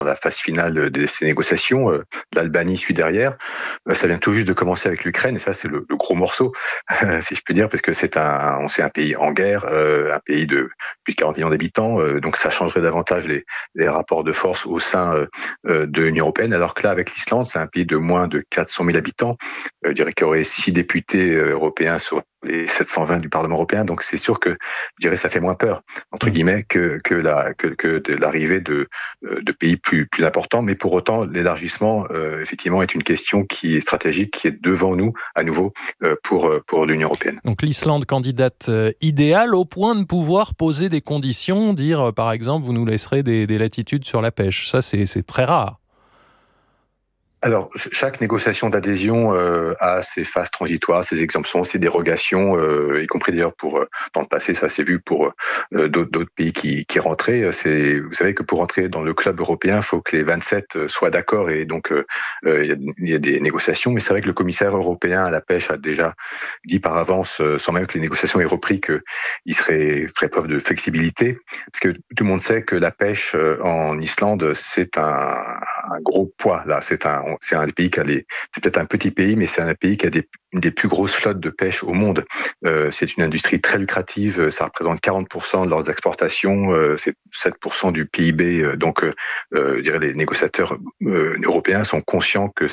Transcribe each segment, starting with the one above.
la phase finale de ces négociations. L'Albanie suit derrière. Ça vient tout juste de commencer avec l'Ukraine, et ça c'est le gros morceau, si je peux dire, parce que c'est un pays en guerre, un pays de plus de 40 millions d'habitants, donc ça changerait davantage les rapports de force au sein de l'Union européenne, alors que là, avec l'Islande, c'est un pays de moins de 400 000 habitants. Je dirais qu'il y aurait 6 députés européens sur les 720 du Parlement européen, donc c'est sûr que je dirais ça fait moins peur entre guillemets que de l'arrivée de pays plus importants, mais pour autant l'élargissement effectivement est une question qui est stratégique, qui est devant nous à nouveau pour l'Union européenne. Donc l'Islande candidate idéale au point de pouvoir poser des conditions, dire par exemple vous nous laisserez des latitudes sur la pêche. Ça c'est très rare. Alors, chaque négociation d'adhésion a ses phases transitoires, ses exemptions, ses dérogations, y compris d'ailleurs dans le passé, ça s'est vu pour d'autres pays qui rentraient. Vous savez que pour rentrer dans le club européen, il faut que les 27 soient d'accord, et donc il y a des négociations. Mais c'est vrai que le commissaire européen à la pêche a déjà dit par avance, sans même que les négociations aient repris, qu'il ferait preuve de flexibilité, parce que tout le monde sait que la pêche en Islande, c'est un gros poids. Là, c'est un des pays c'est peut-être un petit pays, mais c'est un pays qui a une des plus grosses flottes de pêche au monde. C'est une industrie très lucrative, ça représente 40% de leurs exportations, c'est 7% du PIB. Donc, je dirais les négociateurs européens sont conscients que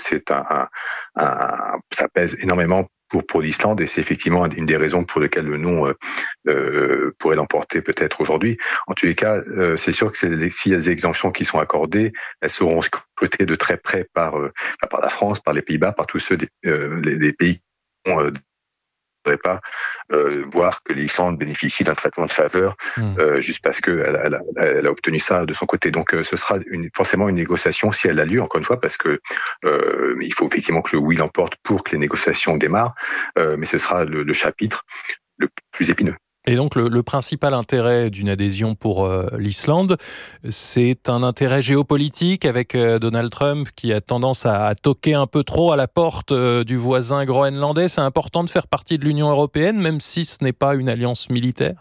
ça pèse énormément pour l'Islande, et c'est effectivement une des raisons pour lesquelles le non pourrait l'emporter peut-être aujourd'hui. En tous les cas, c'est sûr que s'il y a des exemptions qui sont accordées, elles seront scrutées de très près par la France, par les Pays-Bas, par tous ceux des pays qui ne devraient pas voir que l'Islande bénéficie d'un traitement de faveur juste parce qu'elle a obtenu ça de son côté. Donc ce sera forcément une négociation, si elle a lieu, encore une fois, parce que il faut effectivement que le oui l'emporte pour que les négociations démarrent, mais ce sera le chapitre le plus épineux. Et donc le principal intérêt d'une adhésion pour l'Islande, c'est un intérêt géopolitique avec Donald Trump qui a tendance à toquer un peu trop à la porte du voisin groenlandais. C'est important de faire partie de l'Union européenne, même si ce n'est pas une alliance militaire?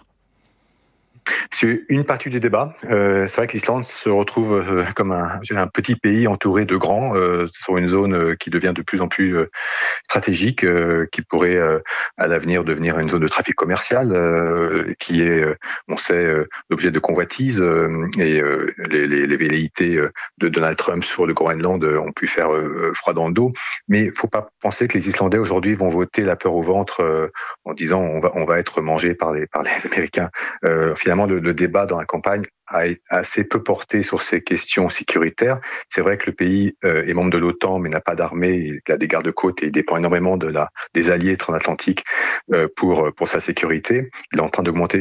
C'est une partie du débat. C'est vrai que l'Islande se retrouve comme un petit pays entouré de grands, sur une zone qui devient de plus en plus stratégique, qui pourrait à l'avenir devenir une zone de trafic commercial, qui est, on sait, l'objet de convoitises, et les velléités de Donald Trump sur le Groenland ont pu faire froid dans le dos. Mais il ne faut pas penser que les Islandais aujourd'hui vont voter la peur au ventre en disant on va être mangé par les Américains. Finalement, le débat dans la campagne a assez peu porté sur ces questions sécuritaires. C'est vrai que le pays est membre de l'OTAN, mais n'a pas d'armée, il a des gardes-côtes et il dépend énormément des alliés transatlantiques pour sa sécurité. Il est en train d'augmenter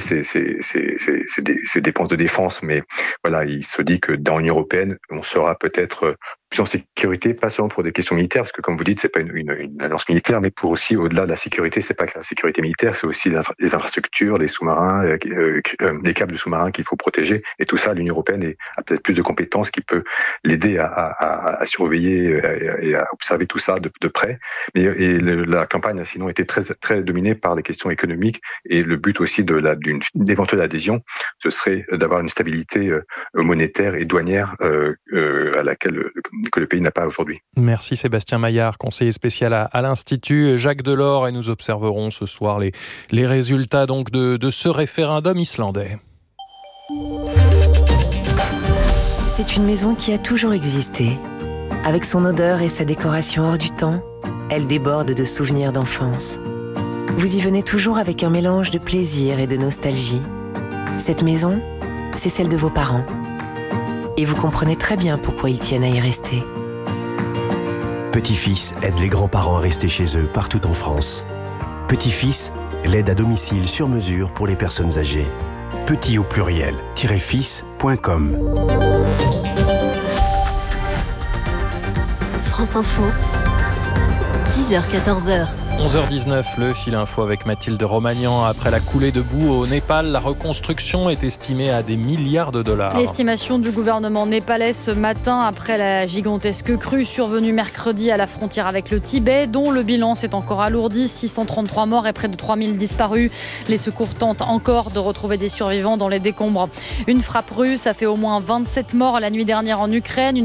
ses dépenses de défense, mais voilà, il se dit que dans l'Union européenne, on sera peut-être plus en sécurité, pas seulement pour des questions militaires, parce que comme vous dites, c'est pas une alliance militaire, mais pour aussi, au-delà de la sécurité, c'est pas que la sécurité militaire, c'est aussi les infrastructures, les sous-marins, les câbles de sous-marins qu'il faut protéger. Et tout ça, l'Union européenne a peut-être plus de compétences qui peut l'aider à surveiller et à observer tout ça de près. La campagne a sinon été très, très dominée par les questions économiques, et le but aussi d'une éventuelle adhésion, ce serait d'avoir une stabilité monétaire et douanière que le pays n'a pas aujourd'hui. Merci Sébastien Maillard, conseiller spécial à l'Institut Jacques Delors, et nous observerons ce soir les résultats donc de ce référendum islandais. C'est une maison qui a toujours existé. Avec son odeur et sa décoration hors du temps, elle déborde de souvenirs d'enfance. Vous y venez toujours avec un mélange de plaisir et de nostalgie. Cette maison, c'est celle de vos parents. Et vous comprenez très bien pourquoi ils tiennent à y rester. Petit-fils aide les grands-parents à rester chez eux partout en France. Petit-fils, l'aide à domicile sur mesure pour les personnes âgées. Petit au pluriel, -fils.com. France Info, 10h-14h. 11h19, le fil info avec Mathilde Romagnan. Après la coulée de boue au Népal, la reconstruction est estimée à des milliards de dollars. L'estimation du gouvernement népalais ce matin après la gigantesque crue survenue mercredi à la frontière avec le Tibet, dont le bilan s'est encore alourdi, 633 morts et près de 3000 disparus. Les secours tentent encore de retrouver des survivants dans les décombres. Une frappe russe a fait au moins 27 morts la nuit dernière en Ukraine.